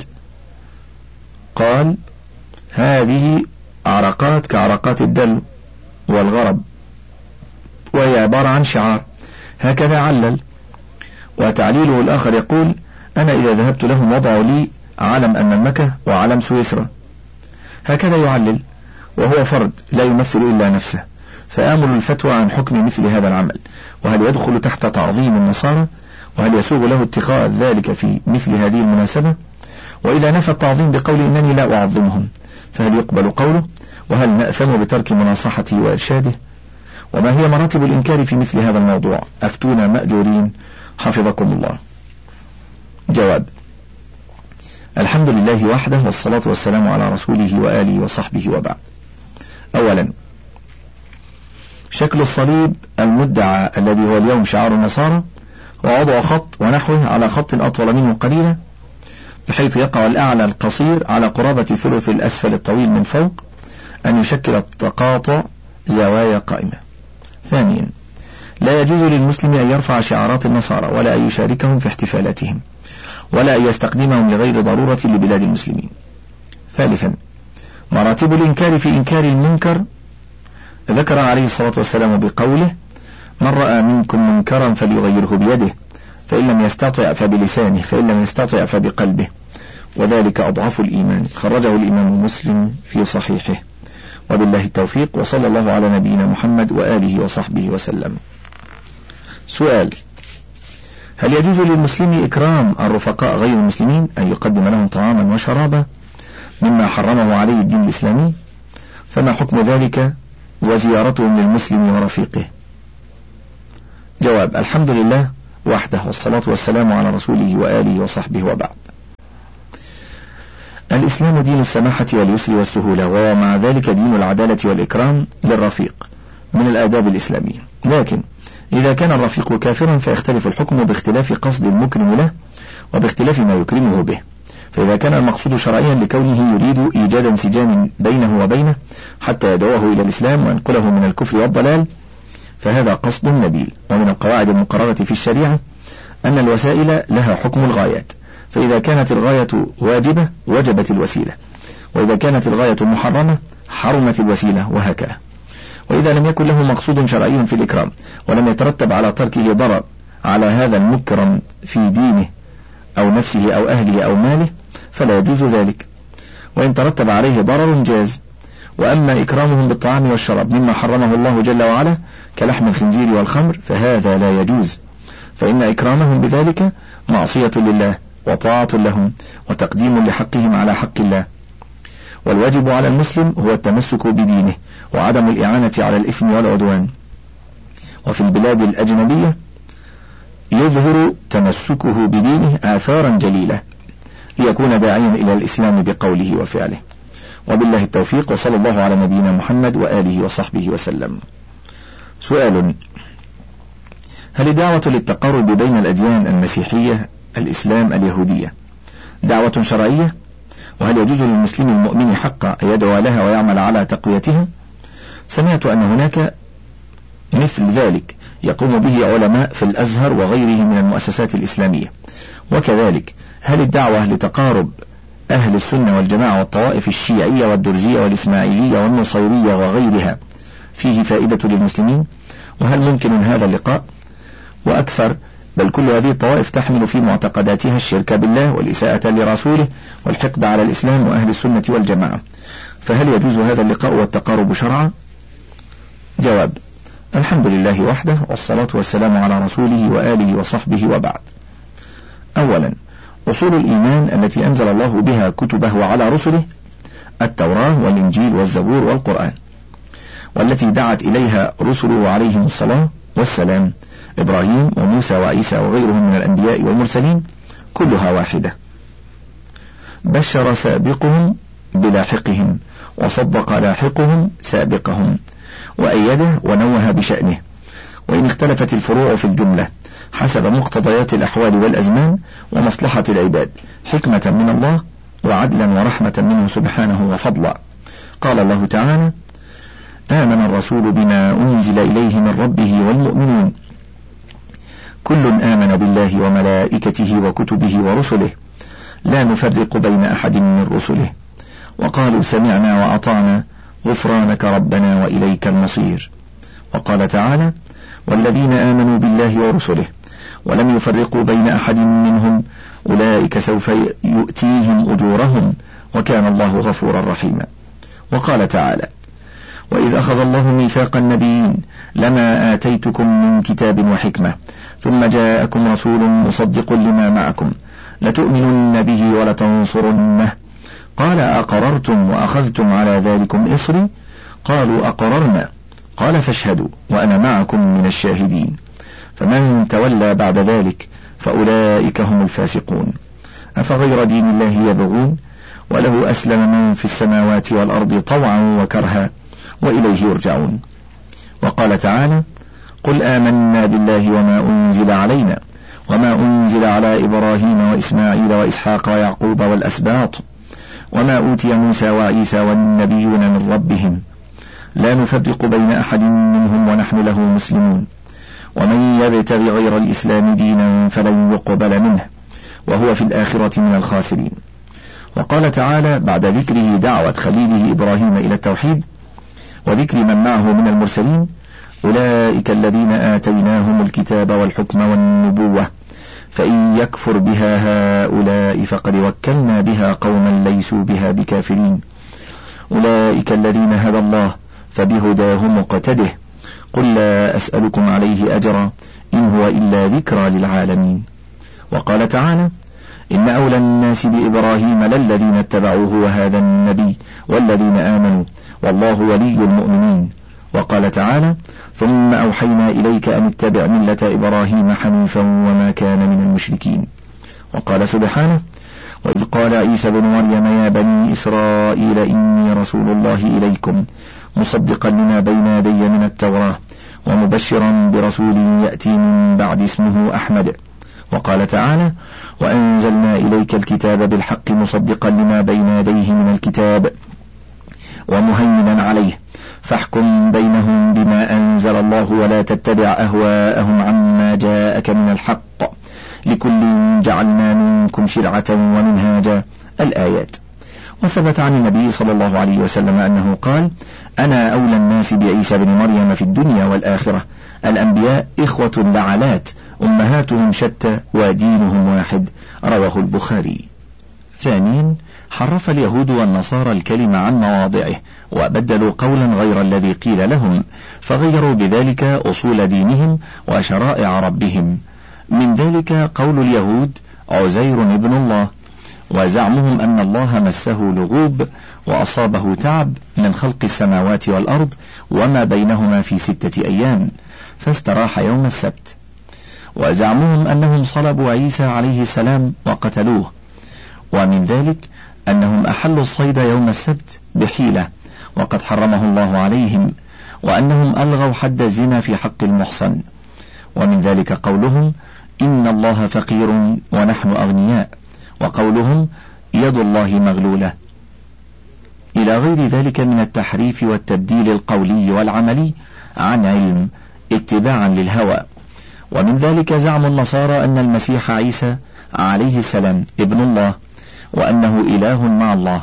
قال: هذه عرقات كعرقات الدلو والغرب، وهي عبارة عن شعار، هكذا علل. وتعليله الآخر يقول: أنا إذا ذهبت لهم وضعوا لي علم المملكة وعلم سويسرا، هكذا يعلل، وهو فرد لا يمثل إلا نفسه، فآمل الفتوى عن حكم مثل هذا العمل، وهل يدخل تحت تعظيم النصارى، وهل يسوغ له اتخاذ ذلك في مثل هذه المناسبة، وإذا نفى التعظيم بقول إنني لا أعظمهم فهل يقبل قوله، وهل نأثم بترك مناصحته وإرشاده، وما هي مراتب الإنكار في مثل هذا الموضوع؟ أفتونا مأجورين حفظكم الله. جواب: الحمد لله وحده، والصلاة والسلام على رسوله وآله وصحبه، وبعد. أولا، شكل الصليب المدعى الذي هو اليوم شعار النصارى هو وضع خط ونحوه على خط أطول منه قليلا، بحيث يقع الأعلى القصير على قرابة ثلث الأسفل الطويل من فوق، أن يشكل التقاطع زوايا قائمة. ثانيا، لا يجوز للمسلم أن يرفع شعارات النصارى ولا أن يشاركهم في احتفالاتهم ولا أن يستخدمهم لغير ضرورة لبلاد المسلمين. ثالثا، مراتب الإنكار في إنكار المنكر ذكر عليه الصلاة والسلام بقوله: من رأى منكم منكرا فليغيره بيده، فإن لم يستطع فبلسانه، فإن لم يستطع فبقلبه، وذلك أضعف الإيمان. خرجه الإمام مسلم في صحيحه. وبالله التوفيق، وصلى الله على نبينا محمد وآله وصحبه وسلم. سؤال: هل يجوز للمسلم إكرام الرفقاء غير المسلمين، أن يقدم لهم طعاما وشرابا مما حرمه عليه الدين الإسلامي؟ فما حكم ذلك وزيارتهم للمسلم ورفيقه؟ جواب: الحمد لله وحده، والصلاة والسلام على رسوله وآله وصحبه، وبعد. الإسلام دين السماحة واليسر والسهولة، ومع ذلك دين العدالة والإكرام للرفيق من الآداب الإسلامية. لكن إذا كان الرفيق كافرا فيختلف الحكم باختلاف قصد المكرم له وباختلاف ما يكرمه به. فإذا كان المقصود شرعيا لكونه يريد إيجاد انسجام بينه وبينه حتى يدعوه إلى الإسلام وينقله من الكفر والضلال فهذا قصد نبيل. ومن القواعد المقررة في الشريعة أن الوسائل لها حكم الغايات، فإذا كانت الغاية واجبة وجبت الوسيلة، وإذا كانت الغاية محرمة حرمت الوسيلة، وهكذا. وإذا لم يكن له مقصود شرعي في الإكرام ولم يترتب على تركه ضرر على هذا المكرم في دينه أو نفسه أو أهله أو ماله فلا يجوز ذلك، وإن ترتب عليه ضرر جاز. وأما إكرامهم بالطعام والشراب مما حرمه الله جل وعلا كلحم الخنزير والخمر فهذا لا يجوز، فإن إكرامهم بذلك معصية لله وطاعة لهم وتقديم لحقهم على حق الله. والواجب على المسلم هو التمسك بدينه وعدم الإعانة على الإثم والعدوان. وفي البلاد الأجنبية يظهر تمسكه بدينه آثارا جليلة ليكون داعيا إلى الإسلام بقوله وفعله. وبالله التوفيق، وصلى الله على نبينا محمد وآله وصحبه وسلم. سؤال: هل الدعوة للتقارب بين الأديان المسيحية الإسلام اليهودية دعوة شرعية؟ وهل يجوز للمسلم المؤمن حقا أن يدعو لها ويعمل على تقويتها؟ سمعت أن هناك مثل ذلك يقوم به علماء في الأزهر وغيره من المؤسسات الإسلامية. وكذلك هل الدعوة لتقارب أهل السنة والجماعة والطوائف الشيعية والدرزية والإسماعيلية والنصيرية وغيرها فيه فائدة للمسلمين؟ وهل ممكن هذا اللقاء؟ وأكثر بل كل هذه الطوائف تحمل في معتقداتها الشرك بالله والإساءة لرسوله والحقد على الإسلام وأهل السنة والجماعة، فهل يجوز هذا اللقاء والتقارب شرعا؟ جواب: الحمد لله وحده، والصلاة والسلام على رسوله وآله وصحبه، وبعد. أولا، أصول الإيمان التي أنزل الله بها كتبه على رسله التوراة والإنجيل والزبور والقرآن، والتي دعت إليها رسله عليهم الصلاة والسلام إبراهيم وموسى وعيسى وغيرهم من الأنبياء والمرسلين، كلها واحدة. بشر سابقهم بلاحقهم وصدق لاحقهم سابقهم، وأيده ونوه بشأنه، وإن اختلفت الفروع في الجملة حسب مقتضيات الأحوال والأزمان ومصلحة العباد حكمة من الله وعدلا ورحمة منه سبحانه وفضلا. قال الله تعالى: آمن الرسول بما أنزل إليه من ربه والمؤمنون كل آمن بالله وملائكته وكتبه ورسله لا نفرق بين أحد من رسله وقالوا سمعنا وأطعنا غفرانك ربنا وإليك المصير. وقال تعالى: والذين آمنوا بالله ورسله ولم يفرقوا بين أحد منهم أولئك سوف يؤتيهم أجورهم وكان الله غفورا رحيما. وقال تعالى: وإذ أخذ الله ميثاق النبيين لما آتيتكم من كتاب وحكمة ثم جاءكم رسول مصدق لما معكم لتؤمنن به ولتنصرنه قال أقررتم وأخذتم على ذلكم إصري قالوا أقررنا قال فاشهدوا وأنا معكم من الشاهدين فمن تولى بعد ذلك فأولئك هم الفاسقون. أفغير دين الله يبغون وله أسلم من في السماوات والأرض طوعا وكرها وإليه يرجعون. وقال تعالى: قل آمنا بالله وما أنزل علينا وما أنزل على إبراهيم وإسماعيل وإسحاق ويعقوب والأسباط وما أوتي موسى وعيسى والنبيون من ربهم لا نفرق بين أحد منهم ونحن له مسلمون ومن يبتغ غير الإسلام دينا فلن يقبل منه وهو في الآخرة من الخاسرين. وقال تعالى بعد ذكره دعوة خليله إبراهيم إلى التوحيد وذكر من معه من المرسلين: أولئك الذين آتيناهم الكتاب والحكم والنبوة فإن يكفر بها هؤلاء فقد وكلنا بها قوما ليسوا بها بكافرين أولئك الذين هدى الله فبهداه مقتده قل لا أسألكم عليه أجرا إن هو إلا ذكرى للعالمين. وقال تعالى: إن أولى الناس بإبراهيم للذين اتبعوه وهذا النبي والذين آمنوا والله ولي المؤمنين. وقال تعالى: ثم أوحينا إليك أن اتبع ملة إبراهيم حنيفا وما كان من المشركين. وقال سبحانه: وإذ قال عيسى بن مريم يا بني إسرائيل إني رسول الله إليكم مصدقا لما بين يدي من التوراة ومبشرا برسول يأتي من بعد اسمه أحمد. وقال تعالى وأنزلنا إليك الكتاب بالحق مصدقا لما بين يديه من الكتاب ومهيمنا عليه فاحكم بينهم بما أنزل الله ولا تتبع أهواءهم عما جاءك من الحق لكل جعلنا منكم شرعة ومنهاجا الآيات. وثبت عن النبي صلى الله عليه وسلم أنه قال أنا أولى الناس بعيسى بن مريم في الدنيا والآخرة، الأنبياء إخوة لعلات أمهاتهم شتى ودينهم واحد، رواه البخاري. ثانيا حرف اليهود والنصارى الكلمة عن مواضعه وبدلوا قولا غير الذي قيل لهم، فغيروا بذلك أصول دينهم وشرائع ربهم. من ذلك قول اليهود عزير ابن الله، وزعمهم أن الله مسه لغوب وأصابه تعب من خلق السماوات والأرض وما بينهما في ستة أيام فاستراح يوم السبت. وزعمهم أنهم صلبوا عيسى عليه السلام وقتلوه. ومن ذلك أنهم أحلوا الصيد يوم السبت بحيلة وقد حرمه الله عليهم، وأنهم ألغوا حد الزنا في حق المحصن. ومن ذلك قولهم إن الله فقير ونحن أغنياء، وقولهم يد الله مغلولة، إلى غير ذلك من التحريف والتبديل القولي والعملي عن علم اتباعا للهوى. ومن ذلك زعم النصارى أن المسيح عيسى عليه السلام ابن الله وأنه إله مع الله،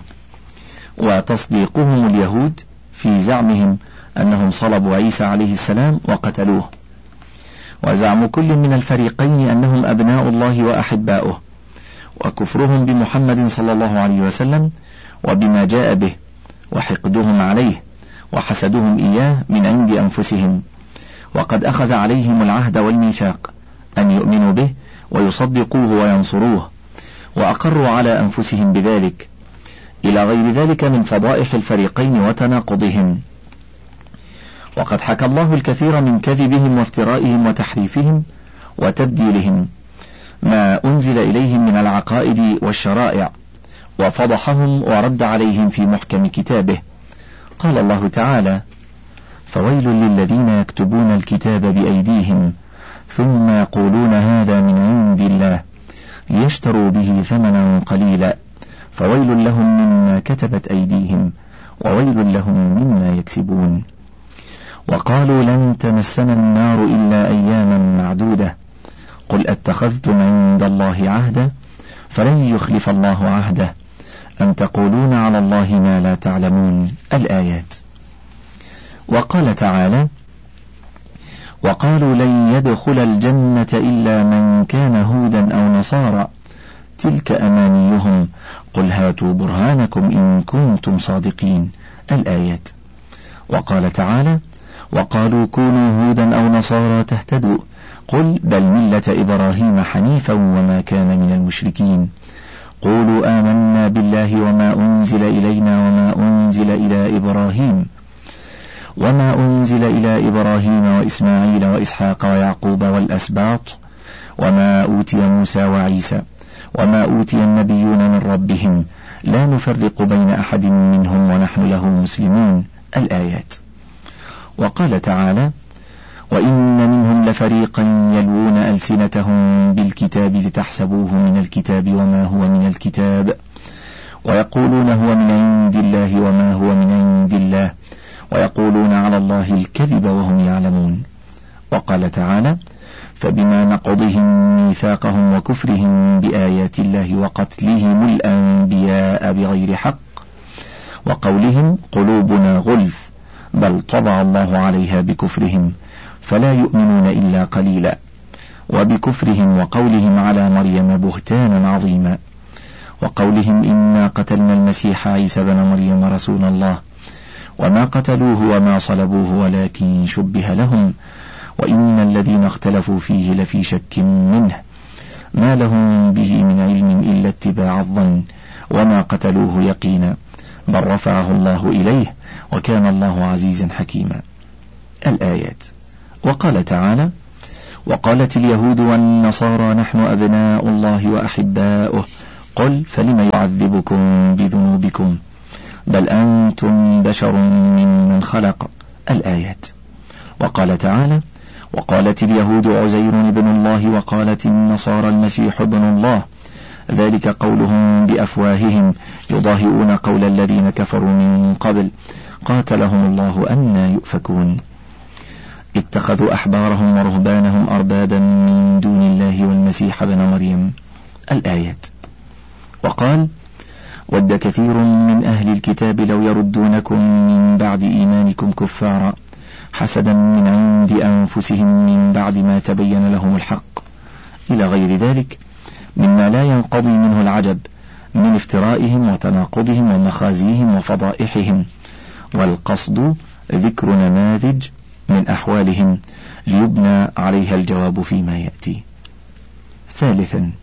وتصديقهم اليهود في زعمهم أنهم صلبوا عيسى عليه السلام وقتلوه. وزعم كل من الفريقين أنهم أبناء الله وأحباؤه، وكفرهم بمحمد صلى الله عليه وسلم وبما جاء به، وحقدهم عليه وحسدهم إياه من عند أنفسهم، وقد أخذ عليهم العهد والميثاق أن يؤمنوا به ويصدقوه وينصروه، وأقروا على أنفسهم بذلك، إلى غير ذلك من فضائح الفريقين وتناقضهم. وقد حكى الله الكثير من كذبهم وافترائهم وتحريفهم وتبديلهم ما أنزل إليهم من العقائد والشرائع، وفضحهم ورد عليهم في محكم كتابه. قال الله تعالى فويل للذين يكتبون الكتاب بأيديهم ثم يقولون هذا من عند الله ليشتروا به ثمنا قليلا فويل لهم مما كتبت أيديهم وويل لهم مما يكسبون. وقالوا لن تمسنا النار إلا أياما معدودة قل أتخذتم عند الله عهدا فلن يخلف الله عهده أم تقولون على الله ما لا تعلمون الآيات. وقال تعالى وقالوا لن يدخل الجنة إلا من كان هودا أو نصارى تلك أمانيهم قل هاتوا برهانكم إن كنتم صادقين الآيات. وقال تعالى وقالوا كونوا هودا أو نصارى تهتدوا قل بل ملة إبراهيم حنيفا وما كان من المشركين قولوا آمنا بالله وما أنزل إلينا وما أنزل إلى إبراهيم وما أنزل إلى إبراهيم وإسماعيل وإسحاق ويعقوب والأسباط وما أوتي موسى وعيسى وما أوتي النبيون من ربهم لا نفرق بين أحد منهم ونحن له مسلمون الآيات. وقال تعالى وإن منهم لفريقا يلوون ألسنتهم بالكتاب لتحسبوه من الكتاب وما هو من الكتاب ويقولون هو من عند الله وما هو من عند الله ويقولون على الله الكذب وهم يعلمون. وقال تعالى فبما نقضهم ميثاقهم وكفرهم بآيات الله وقتلهم الأنبياء بغير حق وقولهم قلوبنا غلف بل طبع الله عليها بكفرهم فلا يؤمنون إلا قليلا وبكفرهم وقولهم على مريم بهتانا عظيما وقولهم إنا قتلنا المسيح عيسى بن مريم رسول الله وما قتلوه وما صلبوه ولكن شبه لهم وإن الذين اختلفوا فيه لفي شك منه ما لهم به من علم إلا اتباع الظن وما قتلوه يقينا بل رفعه الله إليه وكان الله عزيزا حكيما الآيات. وقال تعالى وقالت اليهود والنصارى نحن أبناء الله وأحباؤه قل فلم يعذبكم بذنوبكم بل أنتم بشر ممن خلق. الآيات. وقال تعالى: وقالت اليهود عزير ابن الله وقالت النصارى المسيح ابن الله ذلك قولهم بأفواههم يضاهئون قول الذين كفروا من قبل قاتلهم الله أنى يؤفكون. اتخذوا أحبارهم ورهبانهم أربابا من دون الله والمسيح ابن مريم. الآيات. وقال: ود كثير من أهل الكتاب لو يردونكم من بعد إيمانكم كفارا حسدا من عند أنفسهم من بعد ما تبين لهم الحق، إلى غير ذلك مما لا ينقضي منه العجب من افترائهم وتناقضهم ومخازيهم وفضائحهم، والقصد ذكر نماذج من أحوالهم ليبنى عليها الجواب فيما يأتي. ثالثا،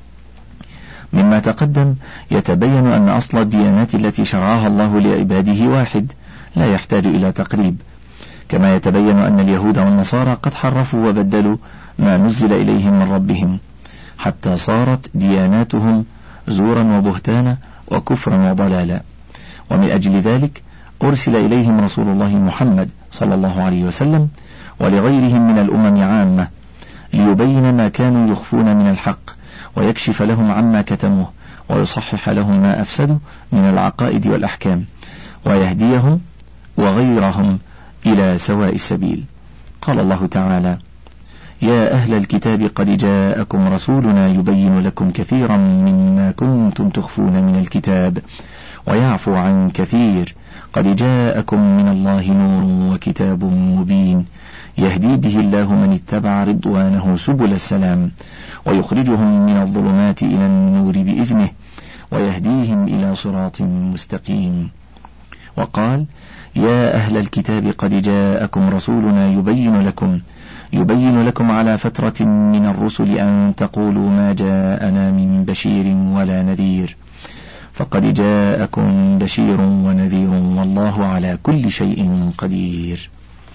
مما تقدم يتبين أن أصل الديانات التي شرعها الله لعباده واحد لا يحتاج إلى تقريب، كما يتبين أن اليهود والنصارى قد حرفوا وبدلوا ما نزل إليهم من ربهم حتى صارت دياناتهم زورا وبهتانا وكفرا وضلالا، ومن أجل ذلك أرسل إليهم رسول الله محمد صلى الله عليه وسلم ولغيرهم من الأمم عامة ليبين ما كانوا يخفون من الحق ويكشف لهم عما كتموه ويصحح لهم ما أفسدوا من العقائد والأحكام ويهديهم وغيرهم إلى سواء السبيل. قال الله تعالى: يا أهل الكتاب قد جاءكم رسولنا يبين لكم كثيرا مما كنتم تخفون من الكتاب ويعفو عن كثير قد جاءكم من الله نور وكتاب مبين يهدي به الله من اتبع رضوانه سبل السلام ويخرجهم من الظلمات إلى النور بإذنه ويهديهم إلى صراط مستقيم. وقال: يا أهل الكتاب قد جاءكم رسولنا يبين لكم يبين لكم على فترة من الرسل أن تقولوا ما جاءنا من بشير ولا نذير فقد جاءكم بشير ونذير والله على كل شيء قدير.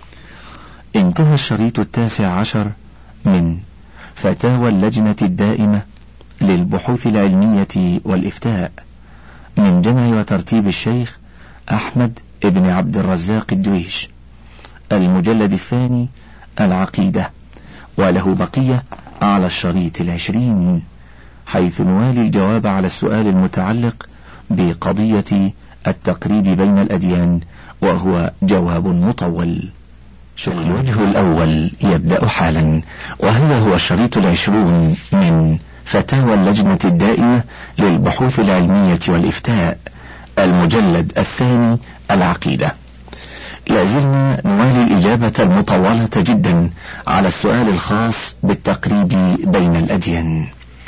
انتهى الشريط التاسع عشر من فتاوى اللجنة الدائمة للبحوث العلمية والإفتاء من جمع وترتيب الشيخ أحمد ابن عبد الرزاق الدويش، المجلد الثاني العقيدة، وله بقية على الشريط العشرين، حيث نوالي الجواب على السؤال المتعلق بقضية التقريب بين الأديان، وهو جواب مطول. الوجه الأول يبدأ حالا، وهذا هو الشريط العشرون من فتاوى اللجنة الدائمة للبحوث العلمية والإفتاء، المجلد الثاني العقيدة. لازلنا نوالي الإجابة المطولة جدا على السؤال الخاص بالتقريب بين الأديان.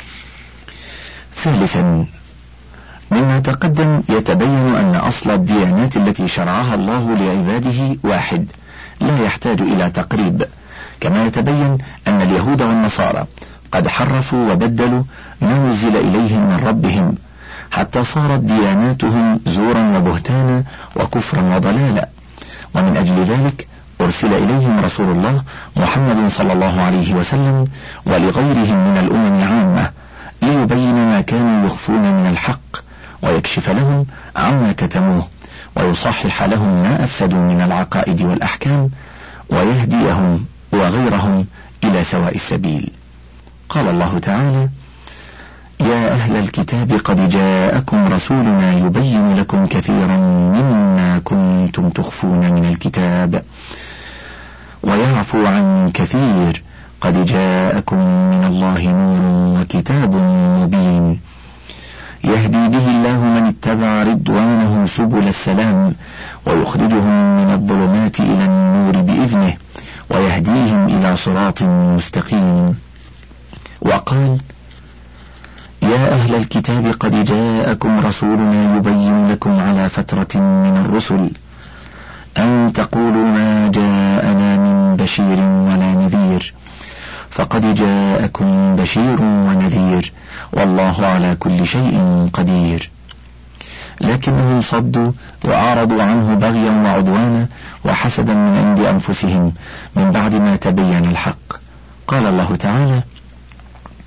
ثالثا، مما تقدم يتبين أن أصل الديانات التي شرعها الله لعباده واحد لا يحتاج إلى تقريب، كما يتبين أن اليهود والنصارى قد حرفوا وبدلوا ما نزل إليهم من ربهم حتى صارت دياناتهم زورا وبهتانا وكفرا وضلالا، ومن أجل ذلك أرسل إليهم رسول الله محمد صلى الله عليه وسلم ولغيرهم من الأمم عامة ليبين ما كانوا يخفون من الحق ويكشف لهم عما كتموه ويصحح لهم ما أفسدوا من العقائد والأحكام ويهديهم وغيرهم إلى سواء السبيل. قال الله تعالى: يا أهل الكتاب قد جاءكم رسولنا يبين لكم كثيرا مما كنتم تخفون من الكتاب ويعفو عن كثير قد جاءكم من الله نور وكتاب مبين يهدي به الله من اتبع رضوانه سبل السلام ويخرجهم من الظلمات إلى النور بإذنه ويهديهم إلى صراط مستقيم. وقال: يا أهل الكتاب قد جاءكم رسولنا يبين لكم على فترة من الرسل أن تقولوا ما جاءنا من بشير ولا نذير فقد جاءكم بشير ونذير والله على كل شيء قدير. لكنهم صدوا وأعرضوا عنه بغيا وعدوانا وحسدا من عند أنفسهم من بعد ما تبين الحق. قال الله تعالى: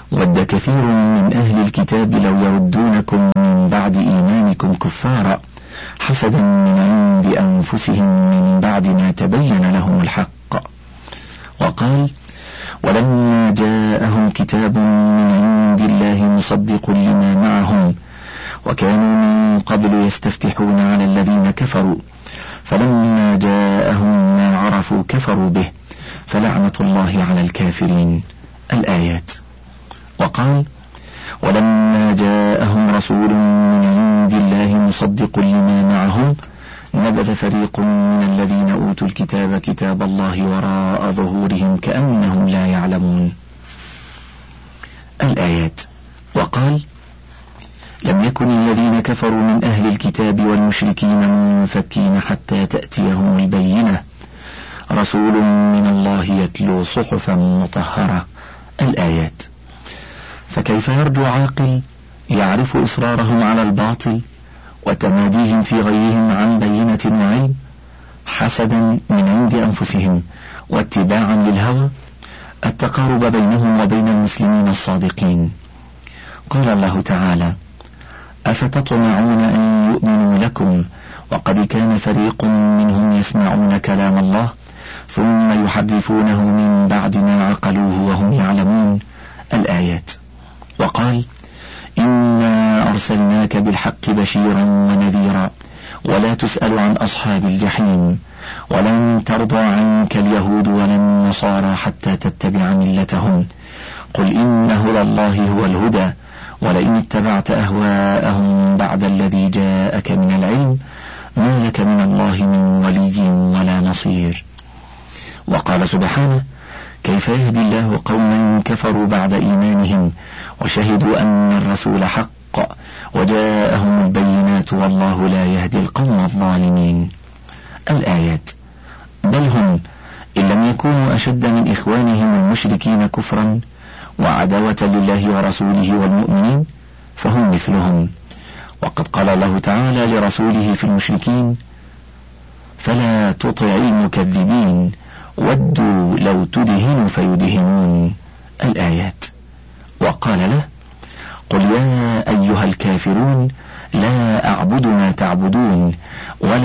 ود كثير من أهل الكتاب لو يردونكم من بعد إيمانكم كفارا حسدا من عند أنفسهم من بعد ما تبين لهم الحق. وقال ولما جاءهم كتاب من عند الله مصدق لما معهم وكانوا من قبل يستفتحون على الذين كفروا فلما جاءهم ما عرفوا كفروا به فلعنة الله على الكافرين. الآيات. وقال ولما جاءهم رسول من عند الله مصدق لما معهم نبذ فريق من الذين أوتوا الكتاب كتاب الله وراء ظهورهم كأنهم لا يعلمون. الآيات. وقال لم يكن الذين كفروا من أهل الكتاب والمشركين منفكين حتى تأتيهم البينة رسول من الله يتلو صحفا مطهرة. الآيات. فكيف يرجو عاقل يعرف إصرارهم على الباطل وتماديهم في غيهم عن بينة وعلم حسدا من عند أنفسهم واتباعا للهوى التقارب بينهم وبين المسلمين الصادقين؟ قال الله تعالى أفتطمعون أن يؤمنوا لكم وقد كان فريق منهم يسمعون كلام الله ثم يحرفونه من بعد ما عقلوه وهم يعلمون. الآيات. وقال إنا أرسلناك بالحق بشيرا ونذيرا ولا تسأل عن أصحاب الجحيم ولن ترضى عنك اليهود ولا النصارى حتى تتبع ملتهم قل إن هدى الله هو الهدى ولئن اتبعت أهواءهم بعد الذي جاءك من العلم ما لك من الله من ولي ولا نصير. وقال سبحانه كيف يهدي الله قوما كفروا بعد إيمانهم وشهدوا أن الرسول حق وجاءهم البينات والله لا يهدي القوم الظالمين. الآيات. بل هم إن لم يكونوا أشد من إخوانهم المشركين كفرا وعداوة لله ورسوله والمؤمنين فهم مثلهم. وقد قال الله تعالى لرسوله في المشركين فلا تطع المكذبين ودوا لو تدهنوا فيدهنون. الآيات. وقال له قل يا أيها الكافرون لا أعبد ما تعبدون ولا